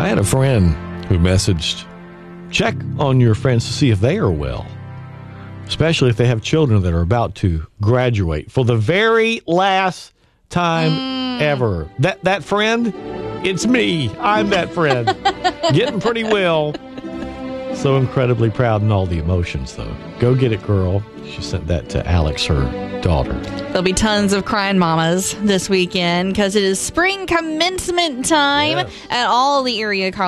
I had a friend who messaged, check on your friends to see if they are well, especially if they have children that are about to graduate for the very last time ever. That friend, it's me. I'm that friend. Getting pretty well. So incredibly proud and all the emotions, though. Go get it, girl. She sent that to Alex, her daughter. There'll be tons of crying mamas this weekend because it is spring commencement time at all the area colleges.